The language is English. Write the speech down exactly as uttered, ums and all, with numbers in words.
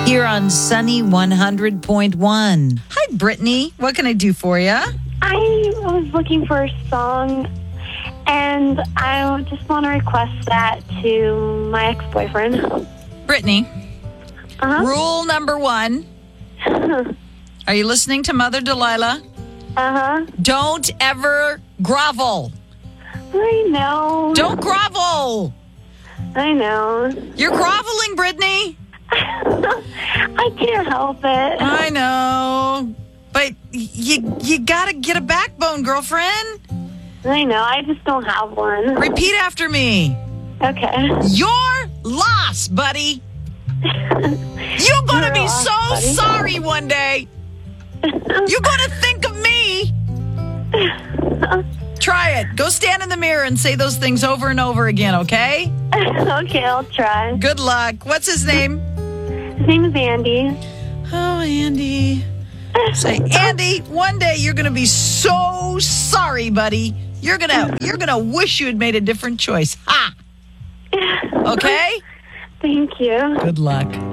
here on Sunny one hundred point one. Hi, Brittany. What can I do for you? I was looking for a song, and I just want to request that to my ex-boyfriend. Brittany, Uh-huh. rule number one. Are you listening to Mother Delilah? Uh-huh. Don't ever grovel. I know. Don't grovel. I know. You're groveling, Brittany. I can't help it. I know. But you you gotta get a backbone, girlfriend. I know. I just don't have one. Repeat after me. Okay. You're lost, buddy. You're gonna You're be lost, so buddy. sorry one day. You're gonna think of me. Try it. Go stand in the mirror and say those things over and over again, okay? Okay, I'll try. Good luck. What's his name? His name is Andy. Oh, Andy. Say, Andy, one day you're gonna be so sorry, buddy. You're gonna you're gonna wish you had made a different choice. Ha! Okay? Thank you. Good luck.